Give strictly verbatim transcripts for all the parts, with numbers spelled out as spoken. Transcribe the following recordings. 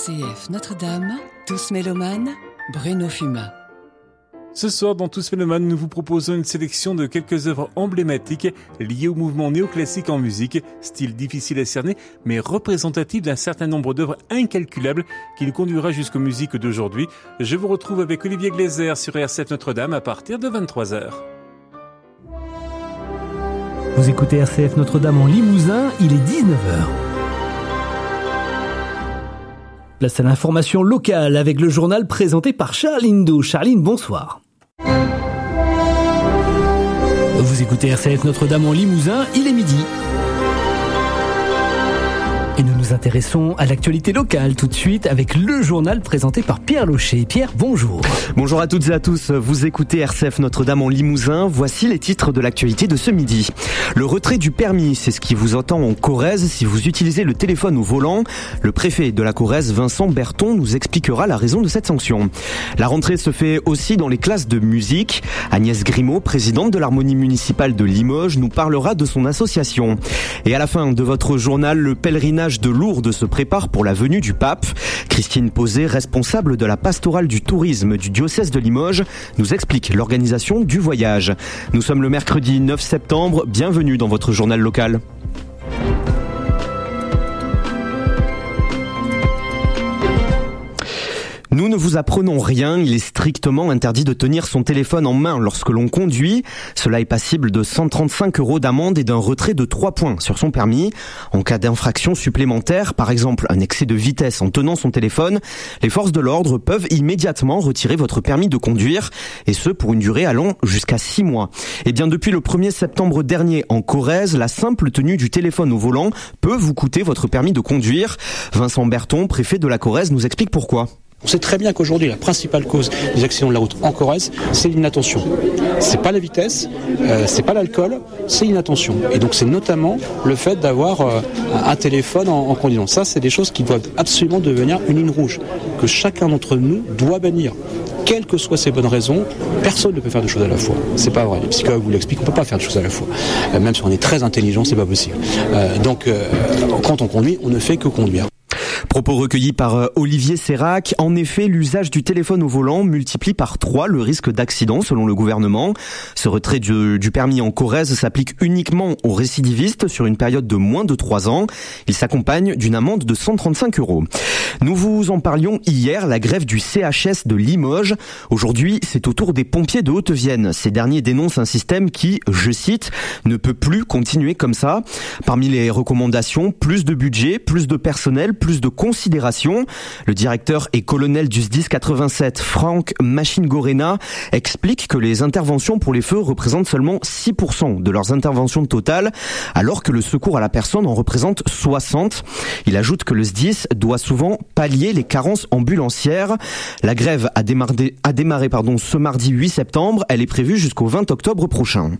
C F Notre-Dame, Tous mélomanes, Bruno Fumat. Ce soir, dans Tous mélomanes, nous vous proposons une sélection de quelques œuvres emblématiques liées au mouvement néoclassique en musique, style difficile à cerner, mais représentatif d'un certain nombre d'œuvres incalculables qui nous conduira jusqu'aux musiques d'aujourd'hui. Je vous retrouve avec Olivier Glaser sur R C F Notre-Dame à partir de vingt-trois heures. Vous écoutez R C F Notre-Dame en Limousin, il est dix-neuf heures. Place à l'information locale avec le journal présenté par Charline Do. Charline, bonsoir. Vous écoutez R C F Notre-Dame en Limousin, il est midi. Et nous nous intéressons à l'actualité locale tout de suite avec le journal présenté par Pierre Locher. Pierre, bonjour. Bonjour à toutes et à tous. Vous écoutez R C F Notre-Dame en Limousin. Voici les titres de l'actualité de ce midi. Le retrait du permis, c'est ce qui vous attend en Corrèze si vous utilisez le téléphone au volant. Le préfet de la Corrèze, Vincent Berton, nous expliquera la raison de cette sanction. La rentrée se fait aussi dans les classes de musique. Agnès Grimaud, présidente de l'harmonie municipale de Limoges, nous parlera de son association. Et à la fin de votre journal, le pèlerinage de Lourdes se prépare pour la venue du pape. Christine Posé, responsable de la pastorale du tourisme du diocèse de Limoges, nous explique l'organisation du voyage. Nous sommes le mercredi neuf septembre. Bienvenue dans votre journal local. Nous ne vous apprenons rien, il est strictement interdit de tenir son téléphone en main lorsque l'on conduit. Cela est passible de cent trente-cinq euros d'amende et d'un retrait de trois points sur son permis. En cas d'infraction supplémentaire, par exemple un excès de vitesse en tenant son téléphone, les forces de l'ordre peuvent immédiatement retirer votre permis de conduire, et ce pour une durée allant jusqu'à six mois. Et bien depuis le premier septembre dernier en Corrèze, la simple tenue du téléphone au volant peut vous coûter votre permis de conduire. Vincent Berton, préfet de la Corrèze, nous explique pourquoi. On sait très bien qu'aujourd'hui, la principale cause des accidents de la route en Corrèze, c'est l'inattention. C'est pas la vitesse, euh, c'est pas l'alcool, c'est l'inattention. Et donc c'est notamment le fait d'avoir euh, un téléphone en, en conduisant. Ça, c'est des choses qui doivent absolument devenir une ligne rouge, que chacun d'entre nous doit bannir. Quelles que soient ses bonnes raisons, personne ne peut faire deux choses à la fois. C'est pas vrai. Les psychologues vous l'expliquent, on peut pas faire deux choses à la fois. Euh, même si on est très intelligent, c'est pas possible. Euh, donc euh, quand on conduit, on ne fait que conduire. Propos recueillis par Olivier Sérac. En effet, l'usage du téléphone au volant multiplie par trois le risque d'accident selon le gouvernement. Ce retrait du, du permis en Corrèze s'applique uniquement aux récidivistes sur une période de moins de trois ans. Il s'accompagne d'une amende de cent trente-cinq euros. Nous vous en parlions hier, la grève du C H S de Limoges. Aujourd'hui, c'est au tour des pompiers de Haute-Vienne. Ces derniers dénoncent un système qui, je cite, ne peut plus continuer comme ça. Parmi les recommandations, plus de budget, plus de personnel, plus de considération. Le directeur et colonel du S D I S quatre-vingt-sept, Franck Machine-Gorena, explique que les interventions pour les feux représentent seulement six pour cent de leurs interventions totales, alors que le secours à la personne en représente soixante. Il ajoute que le S D I S doit souvent pallier les carences ambulancières. La grève a démarré, a démarré pardon, ce mardi huit septembre. Elle est prévue jusqu'au vingt octobre prochain.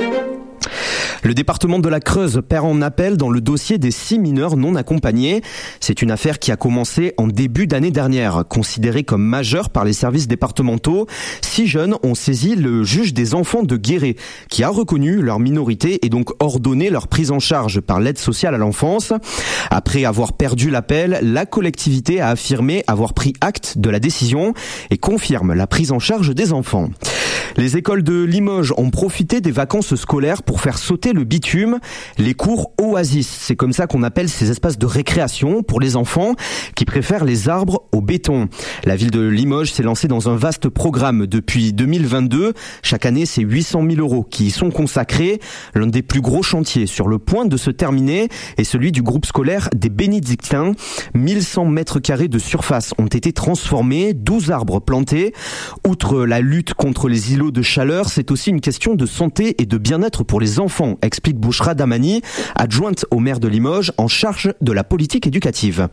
Le département de la Creuse perd en appel dans le dossier des six mineurs non accompagnés. C'est une affaire qui a commencé en début d'année dernière. Considérée comme majeure par les services départementaux, six jeunes ont saisi le juge des enfants de Guéret, qui a reconnu leur minorité et donc ordonné leur prise en charge par l'aide sociale à l'enfance. Après avoir perdu l'appel, la collectivité a affirmé avoir pris acte de la décision et confirme la prise en charge des enfants. Les écoles de Limoges ont profité des vacances scolaires pour faire sauter le bitume. Les cours Oasis, c'est comme ça qu'on appelle ces espaces de récréation pour les enfants qui préfèrent les arbres au béton. La ville de Limoges s'est lancée dans un vaste programme depuis deux mille vingt-deux. Chaque année, c'est huit cent mille euros qui y sont consacrés. L'un des plus gros chantiers sur le point de se terminer est celui du groupe scolaire des Bénédictins. mille cent mètres carrés de surface ont été transformés, douze arbres plantés. Outre la lutte contre les îlots de chaleur, c'est aussi une question de santé et de bien-être pour les enfants, explique Bouchra Damani, adjointe au maire de Limoges en charge de la politique éducative.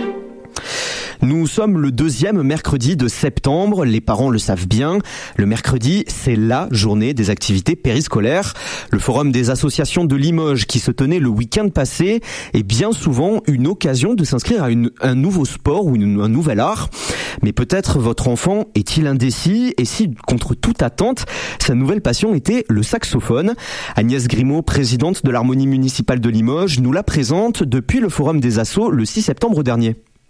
Nous sommes le deuxième mercredi de septembre, les parents le savent bien. Le mercredi, c'est la journée des activités périscolaires. Le forum des associations de Limoges qui se tenait le week-end passé est bien souvent une occasion de s'inscrire à une, un nouveau sport ou une, un nouvel art. Mais peut-être votre enfant est-il indécis et si, contre toute attente, sa nouvelle passion était le saxophone. Agnès Grimaud, présidente de l'harmonie municipale de Limoges, nous la présente depuis le forum des assos le six septembre dernier.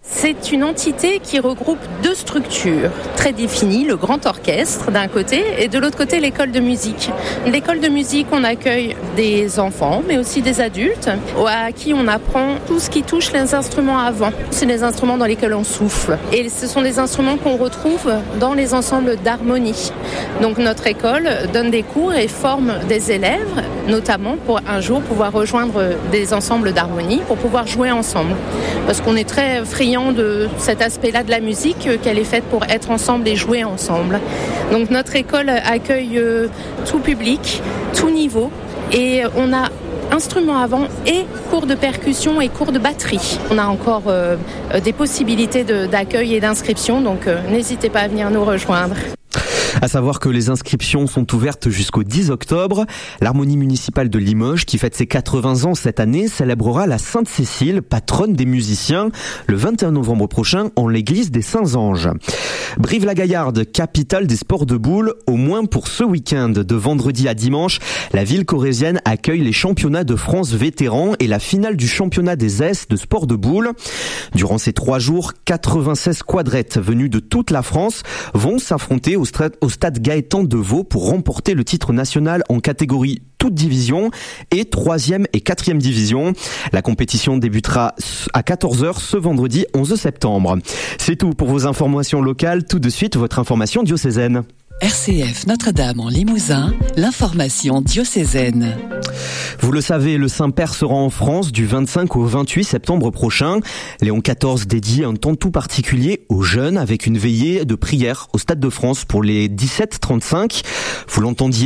C'est une entité qui regroupe deux structures très définies, le grand orchestre d'un côté et de l'autre côté l'école de musique. L'école de musique, on accueille des enfants mais aussi des adultes à qui on apprend tout ce qui touche les instruments à vent. C'est les instruments dans lesquels on souffle et ce sont des instruments qu'on retrouve dans les ensembles d'harmonie. Donc notre école donne des cours et forme des élèves, notamment pour un jour pouvoir rejoindre des ensembles d'harmonie pour pouvoir jouer ensemble. Parce qu'on est très friand de cet aspect-là de la musique, qu'elle est faite pour être ensemble et jouer ensemble. Donc notre école accueille tout public, tout niveau, et on a instruments à vent et cours de percussion et cours de batterie. On a encore euh, des possibilités de, d'accueil et d'inscription, donc euh, n'hésitez pas à venir nous rejoindre. À savoir que les inscriptions sont ouvertes jusqu'au dix octobre. L'Harmonie municipale de Limoges, qui fête ses quatre-vingts ans cette année, célébrera la Sainte-Cécile, patronne des musiciens, le vingt et un novembre prochain en l'église des Saints-Anges. Brive-la-Gaillarde, capitale des sports de boules, au moins pour ce week-end. De vendredi à dimanche, la ville corrézienne accueille les championnats de France vétérans et la finale du championnat des S de sport de boules. Durant ces trois jours, quatre-vingt-seize quadrettes venus de toute la France vont s'affronter au stade au stade Gaëtan de Vaud pour remporter le titre national en catégorie toute division et troisième et quatrième division. La compétition débutera à quatorze heures ce vendredi onze septembre. C'est tout pour vos informations locales. Tout de suite, votre information diocésaine. R C F Notre-Dame en Limousin, l'information diocésaine. Vous le savez, le Saint-Père sera en France du vingt-cinq au vingt-huit septembre prochain. Léon quatorze dédie un temps tout particulier aux jeunes avec une veillée de prière au Stade de France pour les dix-sept trente-cinq. Vous l'entendiez